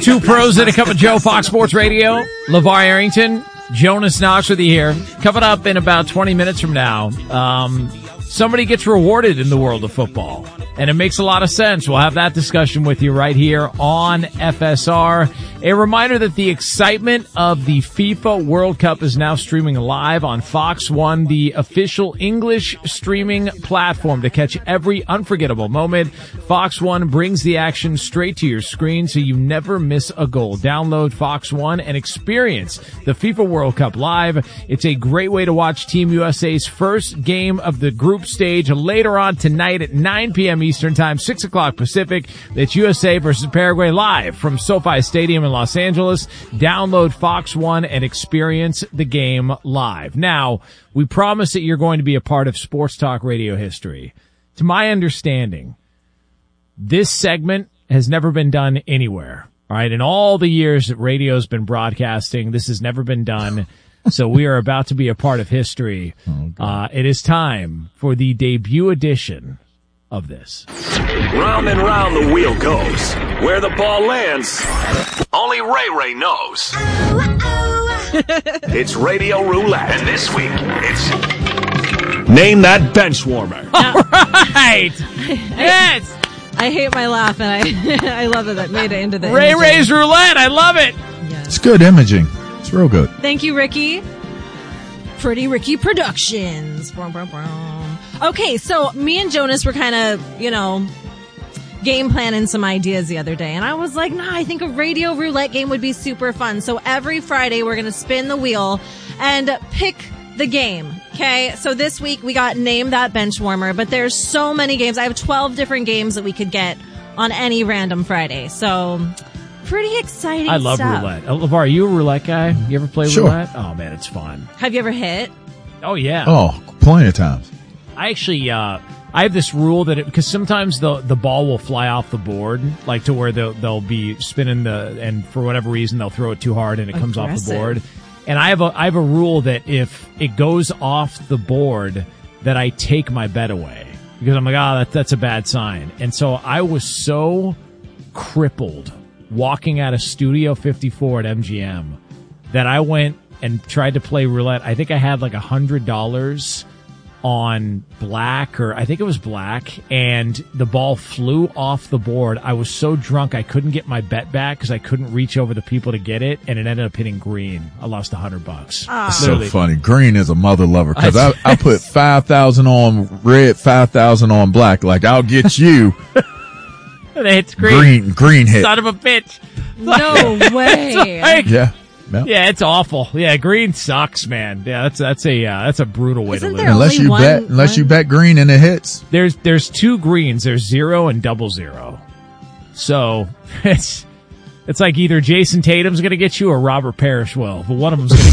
Two pros and a cup of Joe, Fox Sports Radio. LeVar Arrington, Jonas Knox with you here. Coming up in about 20 minutes from now, somebody gets rewarded in the world of football, and it makes a lot of sense. We'll have that discussion with you right here on FSR. A reminder that the excitement of the FIFA World Cup is now streaming live on Fox One, the official English streaming platform to catch every unforgettable moment. Fox One brings the action straight to your screen so you never miss a goal. Download Fox One and experience the FIFA World Cup live. It's a great way to watch Team USA's first game of the group stage later on tonight at 9 p.m. Eastern Time, 6 o'clock Pacific. It's USA versus Paraguay live from SoFi Stadium in Los Angeles. Download Fox One and experience the game live. Now, we promise that you're going to be a part of Sports Talk Radio history. To my understanding, this segment has never been done anywhere. All right, in all the years that radio's been broadcasting, this has never been done. So we are about to be a part of history. It is time for the debut edition of this. Round and round the wheel goes. Where the ball lands, only Ray knows. It's Radio Roulette. And this week, it's Name That Bench Warmer. All right. Yes. I hate my laugh, and I love that made it into the Ray's Roulette. I love it. Yes. It's good imaging. It's real good. Thank you, Ricky. Pretty Ricky Productions. Brum, brum, brum. Okay, so me and Jonas were kind of, game planning some ideas the other day. And I was like, I think a radio roulette game would be super fun. So every Friday we're going to spin the wheel and pick the game. Okay, so this week we got Name That Bench Warmer. But there's so many games. I have 12 different games that we could get on any random Friday. So pretty exciting stuff. I love roulette. LeVar, are you a roulette guy? You ever play roulette? Oh, man, it's fun. Have you ever hit? Oh, yeah. Oh, plenty of times. I actually, I have this rule that because sometimes the ball will fly off the board, like to where they'll be spinning and for whatever reason they'll throw it too hard and it comes off the board. And I have a rule that if it goes off the board, that I take my bet away because I'm like, that's a bad sign. And so I was so crippled walking out of Studio 54 at MGM that I went and tried to play roulette. I think I had like $100 on black, or I think it was black, and the ball flew off the board. I was so drunk I couldn't get my bet back because I couldn't reach over the people to get it, and it ended up hitting green. I lost $100. That's so funny. Green is a mother lover because I put 5,000 on red, 5,000 on black. Like, I'll get you. It's green. Green hit. Son of a bitch. No way. Yeah. Yep. Yeah, it's awful. Yeah, green sucks, man. Yeah, that's a brutal way to lose. Unless you bet green and it hits. There's two greens. There's 0 and 00. So it's like either Jason Tatum's going to get you or Robert Parrish will, but one of them's going to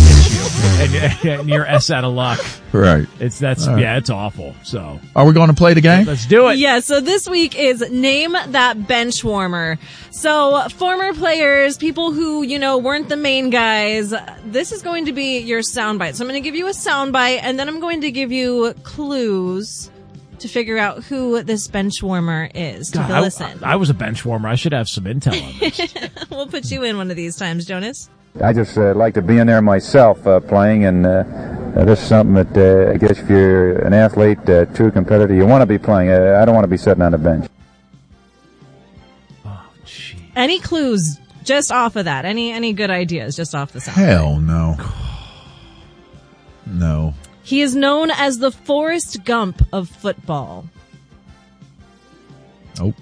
get you, and you're S out of luck. Right. It's awful. So are we going to play the game? Let's do it. Yeah. So this week is Name That Bench Warmer. So former players, people who weren't the main guys. This is going to be your soundbite. So I'm going to give you a soundbite, and then I'm going to give you clues to figure out who this bench warmer is. God, listen. I was a bench warmer. I should have some intel on this. We'll put you in one of these times, Jonas. I just like to be in there myself playing, and this is something that I guess if you're an athlete, true competitor, you want to be playing. I don't want to be sitting on the bench. Oh, gee. Any clues just off of that? Any good ideas just off the sound? Hell no. No. He is known as the Forrest Gump of football. Nope.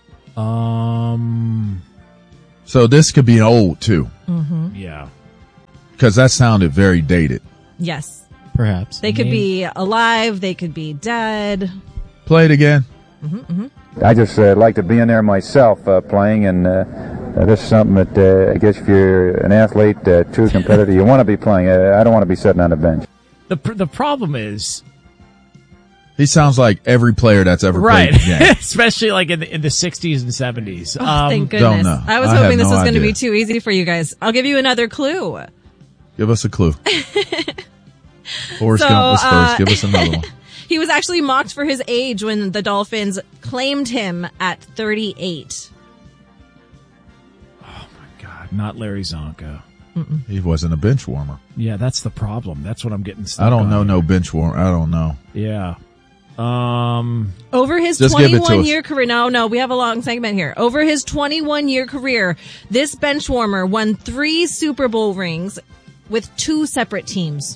So this could be old too. Mm-hmm. Yeah. Because that sounded very dated. Yes. Perhaps. They could be alive. They could be dead. Play it again. Mm-hmm, mm-hmm. I just like to be in there myself playing, and this is something that I guess if you're an athlete, true competitor, you want to be playing. I don't want to be sitting on the bench. The problem is, he sounds like every player that's ever played the game. Especially like in the 60s and 70s. Oh, thank goodness. Don't know. I was hoping this was going to be too easy for you guys. I'll give you another clue. Give us a clue. Forrest Gump was first. Give us another one. He was actually mocked for his age when the Dolphins claimed him at 38. Oh, my Not Larry Zonka. He wasn't a bench warmer. Yeah, that's the problem. That's what I'm getting stuck I don't know on. no bench warmer. I don't know. Yeah. Over his Just give it to us. 21-year career, no, we have a long segment here. Over his 21-year career, this bench warmer won 3 Super Bowl rings with 2 separate teams.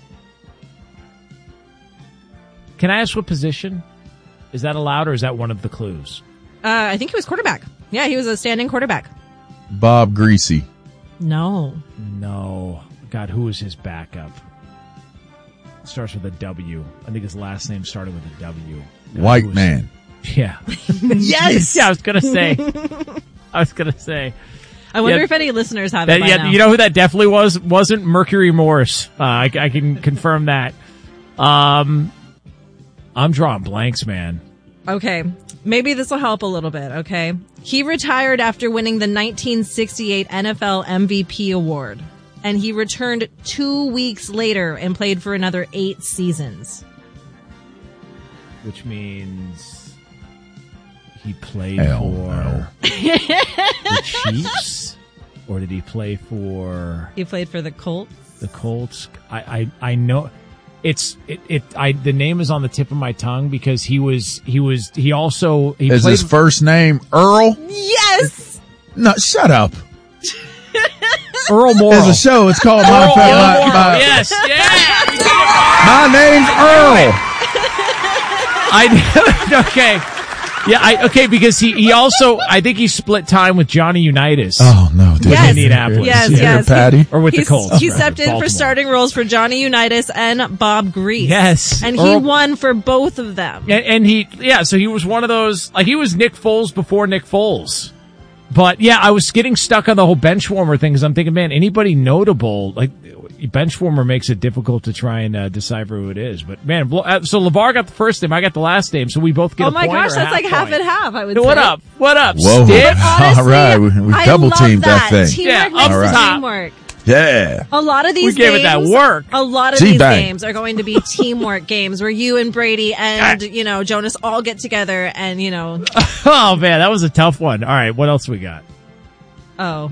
Can I ask what position? Is that allowed, or is that one of the clues? I think he was quarterback. Yeah, he was a standing quarterback. Bob Greasy. No. No. God, who was his backup? Starts with a W. I think his last name started with a W. White man. Yeah. Yes! Yeah, I was going to say. I wonder Yeah. if any listeners have it by now. You know who that definitely was? Wasn't Mercury Morse. I can confirm that. I'm drawing blanks, man. Okay. Maybe this will help a little bit, okay? He retired after winning the 1968 NFL MVP award. And he returned 2 weeks later and played for another 8 seasons. Which means he played Hell for no. the Chiefs? Or did he play for He played for the Colts. the Colts? I know the name is on the tip of my tongue because he Is played his first name Earl? Yes! No, shut up. Earl Morrall. There's a show. It's called Earl Morrall. my Yes, yeah. name's Earl. Okay. Yeah, because he also, I think he split time with Johnny Unitas. Oh no, dude. Yes. Indianapolis. Yes, Yeah, yes. Patty. Or with the Colts. He right, stepped in Baltimore. for starting roles for Johnny Unitas and Bob Grease. Yes. And he Earl- won for both of them. And so he was one of those, like he was Nick Foles before Nick Foles. But yeah, I was getting stuck on the whole bench warmer thing because I'm thinking, man, anybody notable, like bench warmer makes it difficult to try and decipher who it is. But man, so LeVar got the first name, I got the last name, so we both get Oh a my point gosh, or that's like half point. and half, I would What say. up? What up, Whoa. Stick? Honestly, All right, we I double love teamed that thing. Teamwork Yeah, makes all right. teamwork. Yeah. A lot of these We gave it that games, work. A lot of Team these bang. games are going to be teamwork games where you and Brady and, Jonas all get together and, Oh man, that was a tough one. All right, what else we got? oh.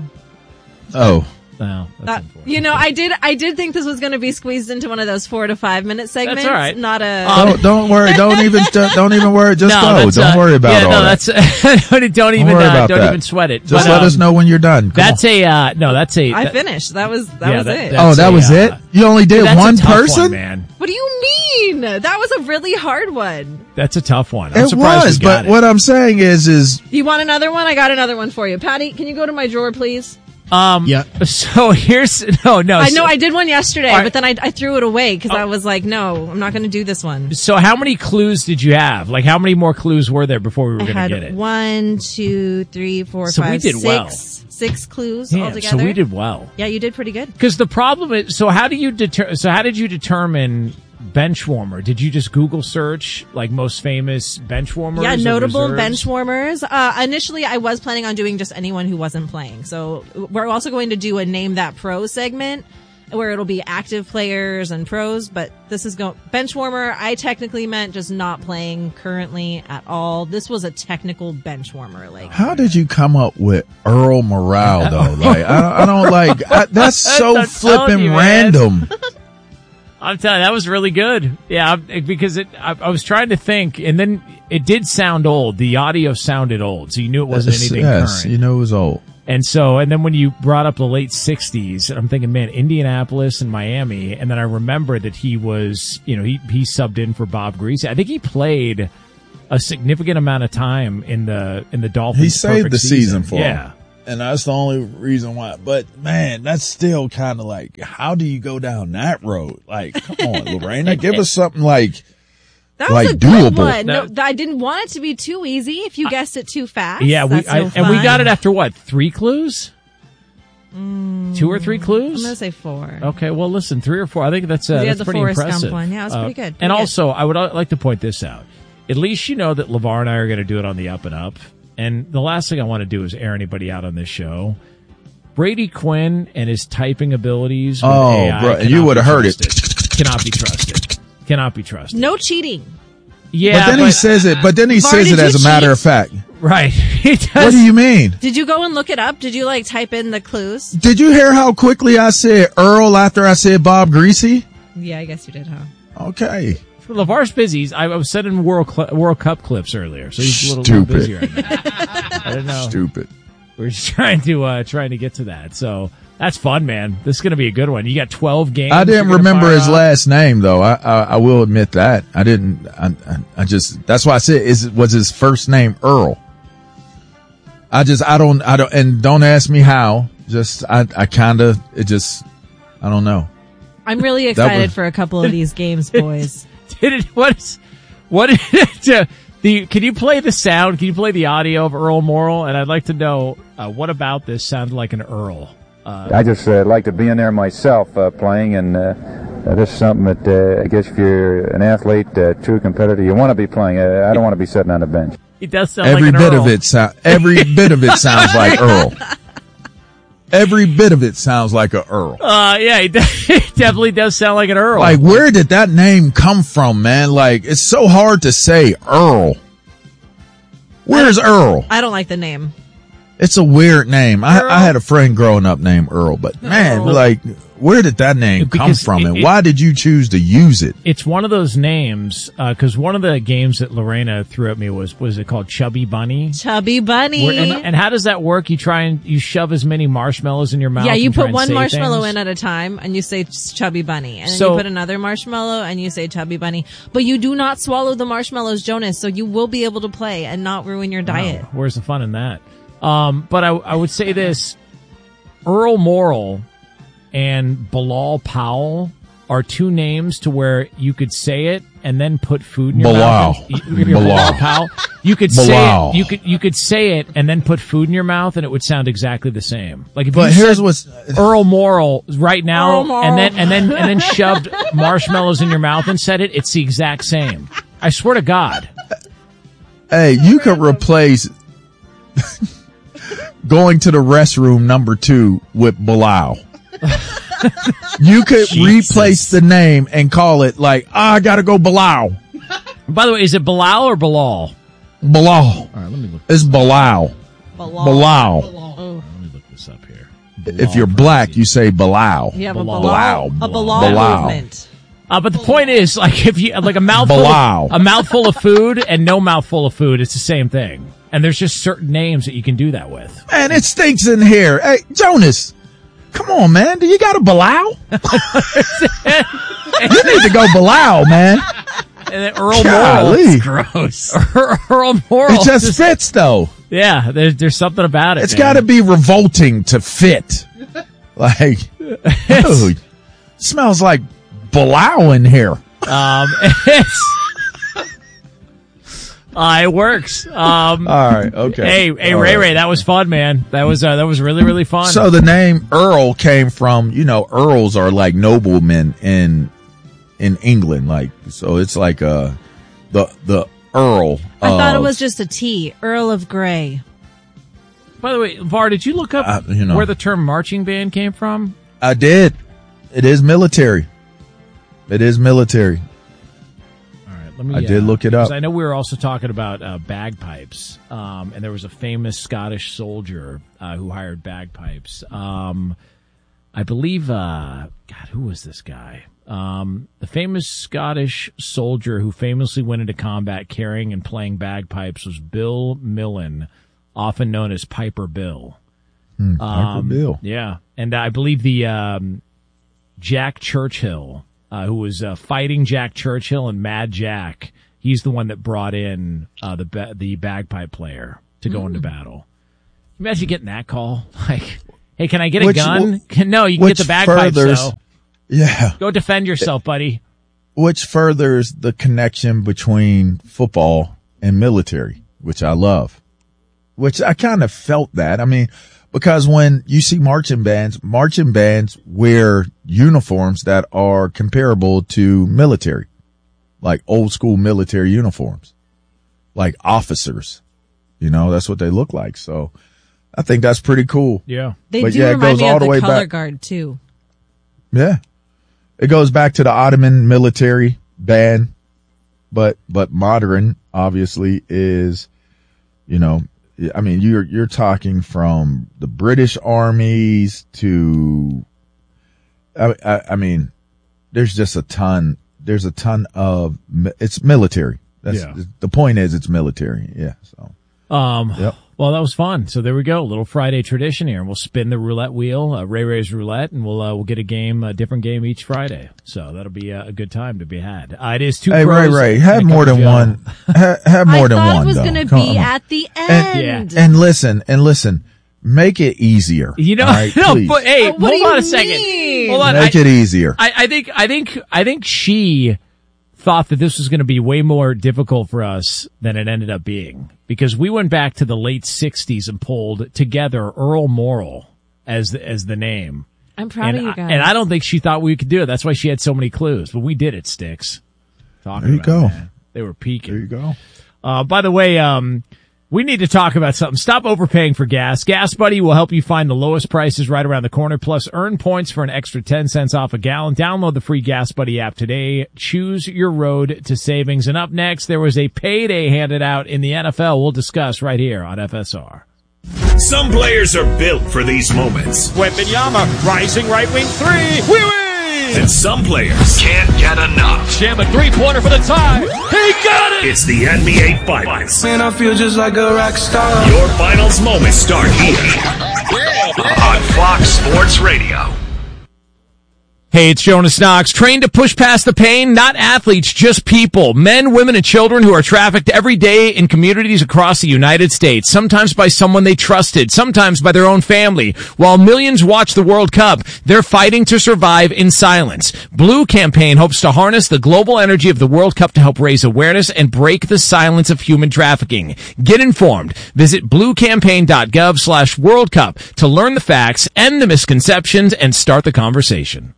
No, that's unfortunate. I did think this was going to be squeezed into one of those 4 to 5 minute segments. all right. Not a. Don't worry. Don't even worry. Just go. Don't worry about all that. Don't even worry about that. even sweat it. Just But, let us know when you're done. Come That's on. I finished. That was it. that was it? You only did that's one a tough person? one, man. What do you mean? That was a really hard one. That's a tough one. I'm It surprised was, we got but it. what I'm saying is You want another one? I got another one for you. Patty, can you go to my drawer, please? yeah. So here's no. I know I did one yesterday, All right. but then I threw it away because I was like, no, I'm not going to do this one. So how many clues did you have? Like how many more clues were there before we were I going to had get it? 1, 2, 3, 4, So we 5, did 6. well. 6 clues Yeah, altogether. so we did well. Yeah, you did pretty good. Because the problem is, so how did you determine bench warmer? Did you just Google search like most famous bench warmers? Yeah, or notable reserves? bench warmers. Initially, I was planning on doing just anyone who wasn't playing. So we're also going to do a Name That Pro segment where it'll be active players and pros, but this is bench warmer. I technically meant just not playing currently at all. This was a technical bench warmer. Like, How did you come up with Earl Morale though? Like I don't like that's so I'm telling flipping you, man. random. I'm telling you, that was really good. Yeah, because I was trying to think, and then it did sound old. The audio sounded old, so you knew it wasn't anything Yes, current. you know it was old. And then when you brought up the late 60s, I'm thinking, man, Indianapolis and Miami. And then I remember that he was, he subbed in for Bob Greasy. I think he played a significant amount of time in the Dolphins. He saved perfect the season for yeah. him. And that's the only reason why. But man, that's still kind of like, how do you go down that road? Like, come on, Lorena, give us something like, that was a doable. good one. No, I didn't want it to be too easy. If you guessed it too fast, Yeah, that's no and we fun. got it after what? 3 clues? 2 or 3 clues? I'm gonna say 4. Okay, well, listen, 3 or 4. I think that's had that's the pretty Forrest Gump impressive. one. Yeah, it was pretty good. And Pretty good. also, I would like to point this out. At least you know that LeVar and I are going to do it on the up and up. And the last thing I want to do is air anybody out on this show. Brady Quinn and his typing abilities. With AI bro, cannot you would have be heard it. trusted. Cannot be trusted. Cannot be trusted. No cheating. Yeah, But then he says it. But then he Var, says did it as you a matter cheat? of fact. Right. He does. What do you mean? Did you go and look it up? Did you like type in the clues? Did you hear how quickly I said Earl after I said Bob Greasy? Yeah, I guess you did, huh? Okay. For LeVar's busy. I was sending World Cup clips earlier, so he's a little Stupid. busy right now. I don't know. Stupid. We're just trying to get to that. So that's fun, man. This is going to be a good one. You got 12 games. I didn't you're gonna remember fire his off. last name though. I will admit that. I didn't. I just. That's why I said was his first name Earl. I don't. And don't ask me how. Just I don't know. I'm really excited for a couple of these games, boys. Can you play the sound? Can you play the audio of Earl Morrill? And I'd like to know what about this sounded like an Earl. I just like to be in there myself playing, and this is something that I guess if you're an athlete, true competitor, you want to be playing. I don't want to be sitting on the bench. He does sound Every like an bit Earl. of it sounds like Earl. Every bit of it sounds like a Earl. Yeah, he definitely does sound like an Earl. Like, where did that name come from, man? Like, it's so hard to say Earl. Where's Earl? I don't like the name. It's a weird name. Earl? I had a friend growing up named Earl, but man, Earl. like, where did that name come Because from, and it- why did you choose to use it? It's one of those names, because one of the games that Lorena threw at me was it called Chubby Bunny? Chubby Bunny. And how does that work? You shove as many marshmallows in your mouth. Yeah, you and try put and one say marshmallow things? in at a time, and you say Chubby Bunny. And then So- you put another marshmallow, and you say Chubby Bunny. But you do not swallow the marshmallows, Jonas, so you will be able to play and not ruin your diet. Oh, where's the fun in that? But I would say this, Earl Morrill and Bilal Powell are two names to where you could say it and then put food in your Bilal. mouth. Bilal Powell. You could Bilal. say it. You could say it and then put food in your mouth, and it would sound exactly the same. Like if But you here's said what's Earl Morrill right now, Earl Morrill. and then shoved marshmallows in your mouth and said it. It's the exact same. I swear to God. hey, you could replace going to the restroom number 2 with Bilal. You could replace the name and call it like, I gotta go Bilal. By the way, is it Bilal or Bilal? Bilal. All right, let me look. It's Bilal. Bilal. Let me look this up here. If you're black, you say Bilal. You have a Bilal. Bilal Bilal. movement. But the point is, like, if you like a mouthful of food and no mouthful of food, it's the same thing. And there's just certain names that you can do that with. Man, it stinks in here. Hey, Jonas, come on, man. Do you got a Bilal? You need to go Bilal, man. And then Earl Golly. Morrill, gross. Earl Morrill, It just fits, though. yeah. There's something about it. It's man. got to be revolting to fit. Like, dude, smells like Bilal in here. It works. All right, okay. Hey, All Ray right. Ray, that was fun, man. That was really, really fun. So the name Earl came from, Earls are like noblemen in England, like, so it's like the Earl. I thought it was just a T. Earl of Grey. By the way, Var, did you look up where the term marching band came from? I did. It is military. It is military. All right, let me. I did look it up. 'cause I know we were also talking about bagpipes, and there was a famous Scottish soldier who hired bagpipes. I believe, God, who was this guy? The famous Scottish soldier who famously went into combat carrying and playing bagpipes was Bill Millen, often known as Piper Bill. Piper Bill. Yeah, and I believe the Jack Churchill, who was fighting Jack Churchill and Mad Jack, he's the one that brought in the bagpipe player to go into battle. Imagine getting that call, like, "Hey, can I get a gun?" No, you can get the bagpipes. though. Yeah. Go defend yourself, buddy. Which furthers the connection between football and military, which I love. Which I kind of felt that. I mean, because when you see marching bands wear uniforms that are comparable to military, like old school military uniforms, like officers. That's what they look like. So I think that's pretty cool. Yeah. They But do yeah, it remind goes me all of the the way color back. guard too. Yeah. It goes back to the Ottoman military band, but modern obviously is, I mean, you're talking from the British armies to, I mean, there's just a ton. There's a ton of, it's military. The point is it's military. Yeah. So, yep. Well, that was fun. So there we go. A little Friday tradition here. And we'll spin the roulette wheel, Ray Ray's roulette, and we'll get a different game each Friday. So that'll be a good time to be had. It is two pros. Ray, have more than one. Have more than one. I thought it was going to be at the end. And listen. Make it easier. You know, right, no, but hey, hold on a second. Hold on. Make it easier. I think she thought that this was going to be way more difficult for us than it ended up being, because we went back to the late 60s and pulled together Earl Morrall as the name. I'm proud of you guys. And I don't think she thought we could do it. That's why she had so many clues, but we did it, Sticks. There you go. Man. They were peaking. There you go. By the way, we need to talk about something. Stop overpaying for gas. Gas Buddy will help you find the lowest prices right around the corner. Plus, earn points for an extra 10 cents off a gallon. Download the free Gas Buddy app today. Choose your road to savings. And up next, there was a payday handed out in the NFL. We'll discuss right here on FSR. Some players are built for these moments. Wembanyama, rising right wing three. We win! And some players can't get enough. Jam a three-pointer for the tie. He got it! It's the NBA Finals. Man, I feel just like a rock star. Your finals moments start here on Fox Sports Radio. Hey, it's Jonas Knox. Trained to push past the pain, not athletes, just people. Men, women, and children who are trafficked every day in communities across the United States. Sometimes by someone they trusted, sometimes by their own family. While millions watch the World Cup, they're fighting to survive in silence. Blue Campaign hopes to harness the global energy of the World Cup to help raise awareness and break the silence of human trafficking. Get informed. Visit bluecampaign.gov/World Cup to learn the facts, end the misconceptions, and start the conversation.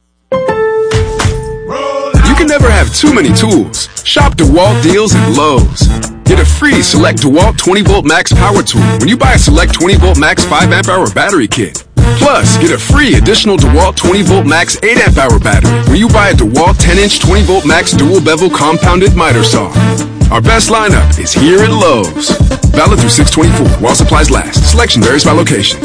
You can never have too many tools. Shop DeWalt deals at Lowe's. Get a free Select DeWalt 20-volt max power tool when you buy a Select 20-volt max 5-amp-hour battery kit. Plus, get a free additional DeWalt 20-volt max 8-amp-hour battery when you buy a DeWalt 10-inch 20-volt max dual-bevel compounded miter saw. Our best lineup is here at Lowe's. Valid through 6/24 while supplies last. Selection varies by location.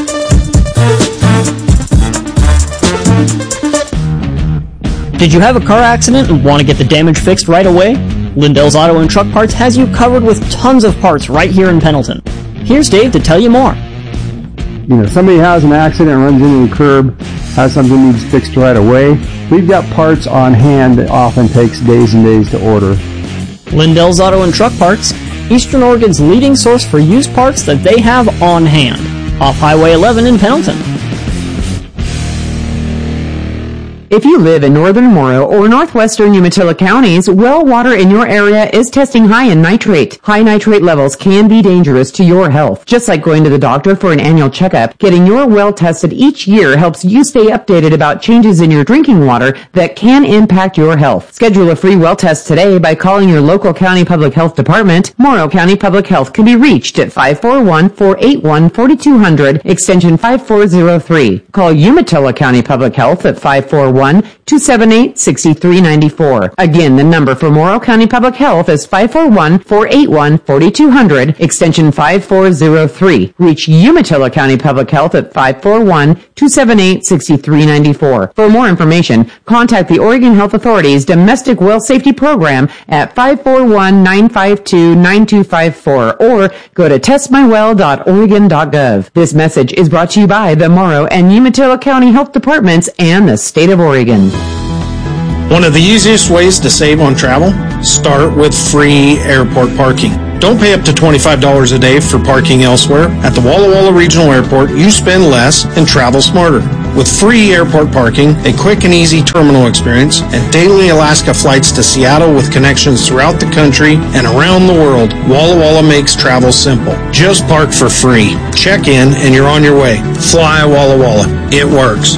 Did you have a car accident and want to get the damage fixed right away? Lindell's Auto and Truck Parts has you covered with tons of parts right here in Pendleton. Here's Dave to tell you more. You know, somebody has an accident, runs into the curb, has something needs fixed right away. We've got parts on hand that often takes days and days to order. Lindell's Auto and Truck Parts, Eastern Oregon's leading source for used parts that they have on hand. Off Highway 11 in Pendleton. If you live in northern Morrow or northwestern Umatilla counties, well water in your area is testing high in nitrate. High nitrate levels can be dangerous to your health. Just like going to the doctor for an annual checkup, getting your well tested each year helps you stay updated about changes in your drinking water that can impact your health. Schedule a free well test today by calling your local county public health department. Morrow County Public Health can be reached at 541-481-4200, extension 5403. Call Umatilla County Public Health at 541-278-6394. Again, the number for Morrow County Public Health is 541-481-4200, extension 5403. Reach Umatilla County Public Health at 541-278-6394. For more information, contact the Oregon Health Authority's Domestic Well Safety Program at 541-952-9254 or go to testmywell.oregon.gov. This message is brought to you by the Morrow and Umatilla County Health Departments and the State of Oregon. One of the easiest ways to save on travel? Start with free airport parking. Don't pay up to $25 a day for parking elsewhere. At the Walla Walla Regional Airport, you spend less and travel smarter. With free airport parking, a quick and easy terminal experience, and daily Alaska flights to Seattle with connections throughout the country and around the world, Walla Walla makes travel simple. Just park for free. Check in and you're on your way. Fly Walla Walla. It works.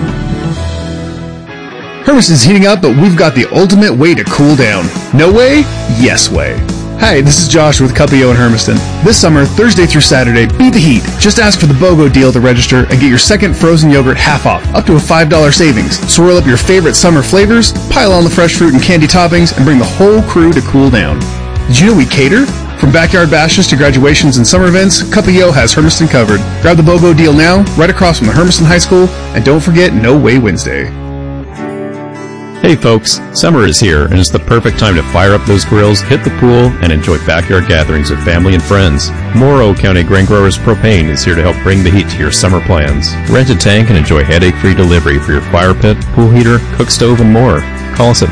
Hermiston's heating up, but we've got the ultimate way to cool down. No way? Yes way. Hi, this is Josh with Cupio in Hermiston. This summer, Thursday through Saturday, beat the heat. Just ask for the BOGO deal to register and get your second frozen yogurt half off, up to a $5 savings. Swirl up your favorite summer flavors, pile on the fresh fruit and candy toppings, and bring the whole crew to cool down. Did you know we cater? From backyard bashes to graduations and summer events, Cup-E-O has Hermiston covered. Grab the BOGO deal now, right across from the Hermiston High School, and don't forget No Way Wednesday. Hey folks, summer is here and it's the perfect time to fire up those grills, hit the pool, and enjoy backyard gatherings with family and friends. Morrow County Grain Growers Propane is here to help bring the heat to your summer plans. Rent a tank and enjoy headache-free delivery for your fire pit, pool heater, cook stove, and more. Call us at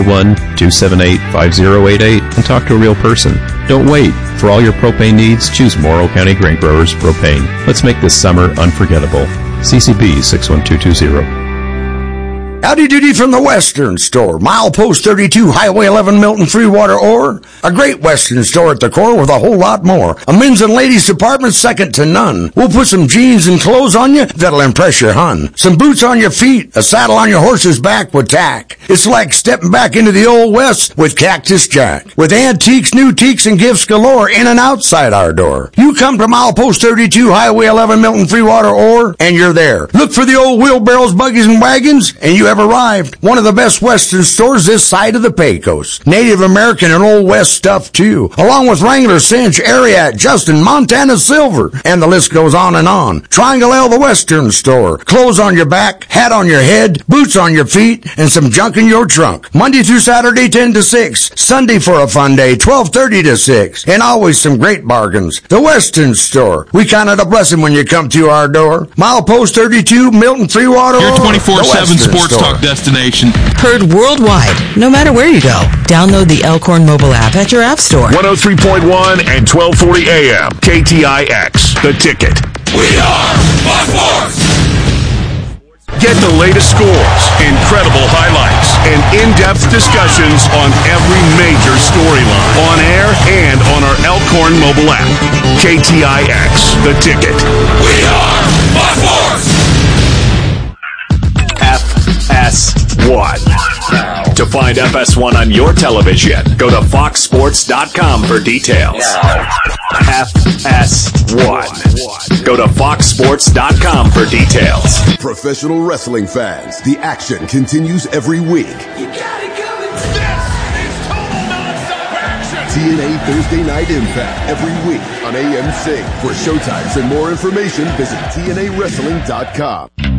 541-278-5088 and talk to a real person. Don't wait. For all your propane needs, choose Morrow County Grain Growers Propane. Let's make this summer unforgettable. CCB 61220. Howdy doody from the Western Store. Milepost 32, Highway 11, Milton, Freewater, Ore. A great Western store at the core with a whole lot more. A men's and ladies department second to none. We'll put some jeans and clothes on you that'll impress your hun. Some boots on your feet, a saddle on your horse's back with tack. It's like stepping back into the old West with Cactus Jack. With antiques, new teaks, and gifts galore in and outside our door. You come to Milepost 32, Highway 11, Milton, Freewater, Ore, and you're there. Look for the old wheelbarrows, buggies, and wagons, and you have arrived. One of the best Western stores this side of the Pecos. Native American and Old West stuff too, along with Wrangler, Cinch, Ariat, Justin, Montana Silver, and the list goes on and on. Triangle L, the Western Store. Clothes on your back, hat on your head, boots on your feet, and some junk in your trunk. Monday through Saturday, 10 to 6. Sunday for a fun day, 12:30 to 6. And always some great bargains. The Western Store. We count it a blessing when you come to our door. Milepost 32, Milton, Freewater. Your 24/7 sports talk destination. Heard worldwide, no matter where you go. Download the Elkhorn mobile app at your app store. 103.1 and 1240 AM. KTIX. The Ticket. We are Fox Sports. Get the latest scores, incredible highlights, and in-depth discussions on every major storyline. On air and on our Elkhorn mobile app. KTIX. The Ticket. We are Fox Sports. FS1. To find FS1 on your television, go to foxsports.com for details. FS1. Go to foxsports.com for details. Professional wrestling fans, the action continues every week. You got it coming. This is total non-stop action. TNA Thursday Night Impact every week on AMC. For showtimes and more information, visit TNAWrestling.com.